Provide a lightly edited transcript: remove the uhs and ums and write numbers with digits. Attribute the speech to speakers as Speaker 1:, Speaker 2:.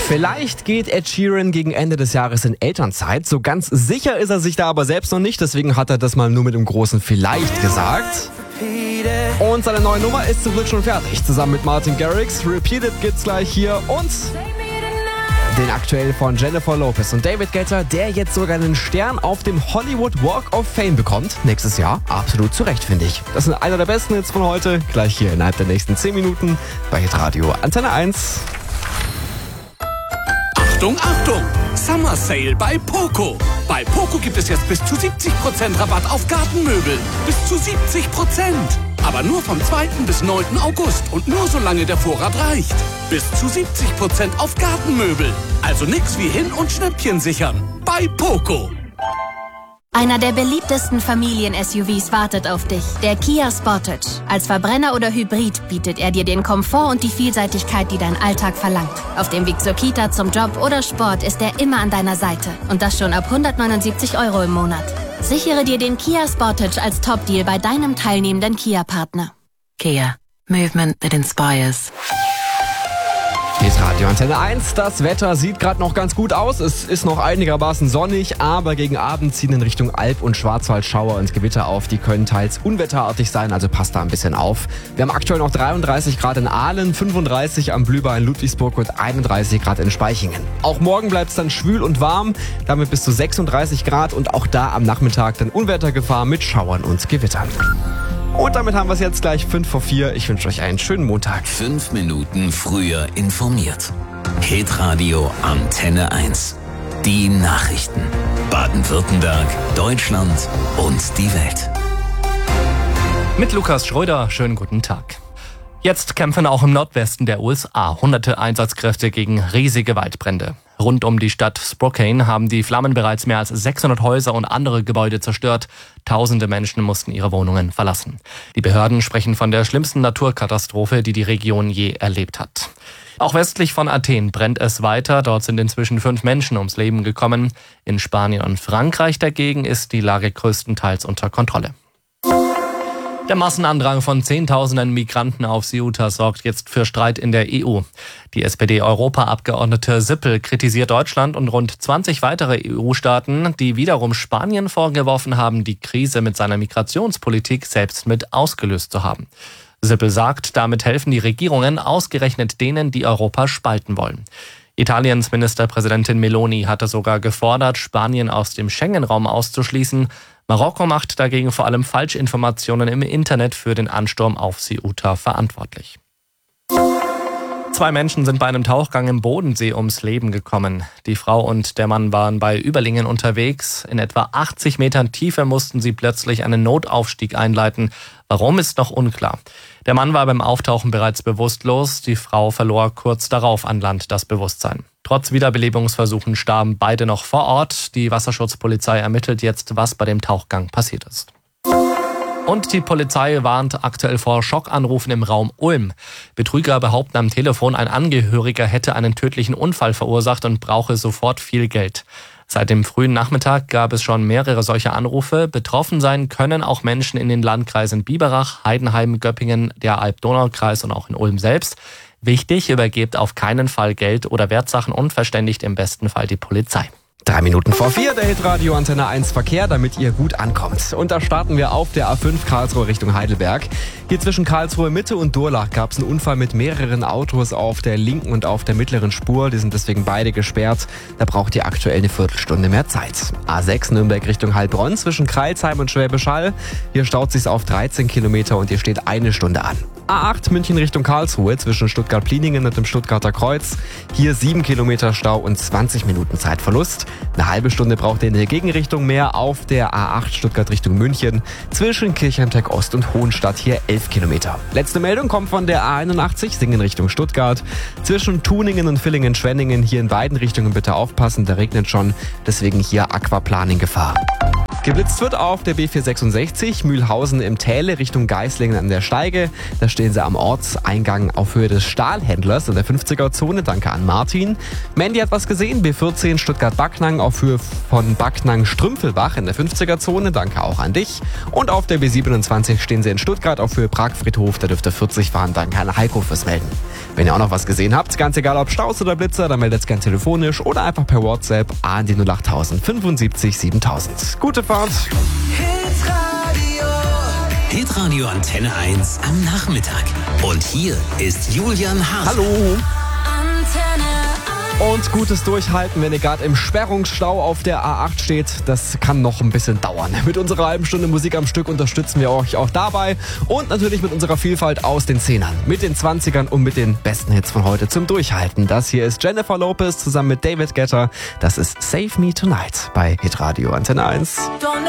Speaker 1: Vielleicht geht Ed Sheeran gegen Ende des Jahres in Elternzeit. So ganz sicher ist er sich da aber selbst noch nicht. Deswegen hat er das mal nur mit einem großen Vielleicht gesagt. Und seine neue Nummer ist zum Glück schon fertig. Zusammen mit Martin Garrix. Repeated gibt's gleich hier. Und den aktuell von Jennifer Lopez und David Guetta, der jetzt sogar einen Stern auf dem Hollywood Walk of Fame bekommt. Nächstes Jahr. Absolut zu Recht, finde ich. Das sind einer der besten Hits von heute. Gleich hier innerhalb der nächsten 10 Minuten bei Hitradio Antenne 1.
Speaker 2: Achtung, Achtung! Summer Sale bei Poco. Bei Poco gibt es jetzt bis zu 70% Rabatt auf Gartenmöbel. Bis zu 70%. Aber nur vom 2. bis 9. August und nur solange der Vorrat reicht. Bis zu 70% auf Gartenmöbel. Also nix wie hin- und Schnäppchen sichern. Bei Poco.
Speaker 3: Einer der beliebtesten Familien-SUVs wartet auf dich, der Kia Sportage. Als Verbrenner oder Hybrid bietet er dir den Komfort und die Vielseitigkeit, die dein Alltag verlangt. Auf dem Weg zur Kita, zum Job oder Sport ist er immer an deiner Seite. Und das schon ab 179 € im Monat. Sichere dir den Kia Sportage als Top-Deal bei deinem teilnehmenden Kia-Partner.
Speaker 4: Kia. Movement that inspires.
Speaker 1: Hier ist Radio Antenne 1. Das Wetter sieht gerade noch ganz gut aus. Es ist noch einigermaßen sonnig, aber gegen Abend ziehen in Richtung Alb und Schwarzwald Schauer und Gewitter auf. Die können teils unwetterartig sein, also passt da ein bisschen auf. Wir haben aktuell noch 33 Grad in Aalen, 35 am Blühbach in Ludwigsburg und 31 Grad in Spaichingen. Auch morgen bleibt es dann schwül und warm, damit bis zu 36 Grad und auch da am Nachmittag dann Unwettergefahr mit Schauern und Gewittern. Und damit haben wir es jetzt gleich 3:55. Ich wünsche euch einen schönen Montag.
Speaker 5: 5 Minuten früher informiert. Hitradio Antenne 1. Die Nachrichten. Baden-Württemberg, Deutschland und die Welt.
Speaker 6: Mit Lukas Schröder, schönen guten Tag. Jetzt kämpfen auch im Nordwesten der USA hunderte Einsatzkräfte gegen riesige Waldbrände. Rund um die Stadt Spokane haben die Flammen bereits mehr als 600 Häuser und andere Gebäude zerstört. Tausende Menschen mussten ihre Wohnungen verlassen. Die Behörden sprechen von der schlimmsten Naturkatastrophe, die die Region je erlebt hat. Auch westlich von Athen brennt es weiter. Dort sind inzwischen 5 Menschen ums Leben gekommen. In Spanien und Frankreich dagegen ist die Lage größtenteils unter Kontrolle. Der Massenandrang von Zehntausenden Migranten auf Ceuta sorgt jetzt für Streit in der EU. Die SPD-Europaabgeordnete Sippel kritisiert Deutschland und rund 20 weitere EU-Staaten, die wiederum Spanien vorgeworfen haben, die Krise mit seiner Migrationspolitik selbst mit ausgelöst zu haben. Sippel sagt, damit helfen die Regierungen ausgerechnet denen, die Europa spalten wollen. Italiens Ministerpräsidentin Meloni hatte sogar gefordert, Spanien aus dem Schengen-Raum auszuschließen. Marokko macht dagegen vor allem Falschinformationen im Internet für den Ansturm auf Ceuta verantwortlich. 2 Menschen sind bei einem Tauchgang im Bodensee ums Leben gekommen. Die Frau und der Mann waren bei Überlingen unterwegs. In etwa 80 Metern Tiefe mussten sie plötzlich einen Notaufstieg einleiten. Warum, ist noch unklar. Der Mann war beim Auftauchen bereits bewusstlos. Die Frau verlor kurz darauf an Land das Bewusstsein. Trotz Wiederbelebungsversuchen starben beide noch vor Ort. Die Wasserschutzpolizei ermittelt jetzt, was bei dem Tauchgang passiert ist. Und die Polizei warnt aktuell vor Schockanrufen im Raum Ulm. Betrüger behaupten am Telefon, ein Angehöriger hätte einen tödlichen Unfall verursacht und brauche sofort viel Geld. Seit dem frühen Nachmittag gab es schon mehrere solcher Anrufe. Betroffen sein können auch Menschen in den Landkreisen Biberach, Heidenheim, Göppingen, der Alb-Donau-Kreis und auch in Ulm selbst. Wichtig, übergebt auf keinen Fall Geld oder Wertsachen und verständigt im besten Fall die Polizei.
Speaker 1: 3:04, der Hitradio Antenne 1 Verkehr, damit ihr gut ankommt. Und da starten wir auf der A5 Karlsruhe Richtung Heidelberg. Hier zwischen Karlsruhe Mitte und Durlach gab es einen Unfall mit mehreren Autos auf der linken und auf der mittleren Spur. Die sind deswegen beide gesperrt. Da braucht ihr aktuell eine Viertelstunde mehr Zeit. A6 Nürnberg Richtung Heilbronn zwischen Crailsheim und Schwäbisch Hall. Hier staut sich's auf 13 Kilometer und hier steht 1 Stunde an. A8 München Richtung Karlsruhe zwischen Stuttgart-Pliningen und dem Stuttgarter Kreuz. Hier 7 Kilometer Stau und 20 Minuten Zeitverlust. Eine halbe Stunde braucht ihr in der Gegenrichtung mehr auf der A8 Stuttgart Richtung München zwischen Kirchheimteck Ost und Hohenstadt. Hier 11 Kilometer. Letzte Meldung kommt von der A81 Singen Richtung Stuttgart. Zwischen Tuningen und Villingen-Schwenningen. Hier in beiden Richtungen bitte aufpassen, da regnet schon. Deswegen hier Aquaplaning Gefahr. Geblitzt wird auf der B466 Mühlhausen im Täle Richtung Geislingen an der Steige. Da stehen sie am Ortseingang auf Höhe des Stahlhändlers in der 50er-Zone. Danke an Martin. Mandy hat was gesehen. B14 Stuttgart-Backnang auf Höhe von Backnang-Strümpfelbach in der 50er-Zone. Danke auch an dich. Und auf der B27 stehen sie in Stuttgart auf Höhe Pragfriedhof. Da dürfte 40 fahren. Danke an Heiko fürs Melden. Wenn ihr auch noch was gesehen habt, ganz egal ob Staus oder Blitzer, dann meldet es gern telefonisch oder einfach per WhatsApp an die 08000 75 7000. Gute Fahrt!
Speaker 5: Hitradio Antenne 1 am Nachmittag. Und hier ist Julian Hart.
Speaker 1: Hallo! Und gutes Durchhalten, wenn ihr gerade im Sperrungsstau auf der A8 steht. Das kann noch ein bisschen dauern. Mit unserer halben Stunde Musik am Stück unterstützen wir euch auch dabei. Und natürlich mit unserer Vielfalt aus den 10ern, mit den 20ern und mit den besten Hits von heute zum Durchhalten. Das hier ist Jennifer Lopez zusammen mit David Guetta. Das ist Save Me Tonight bei Hitradio Antenne 1.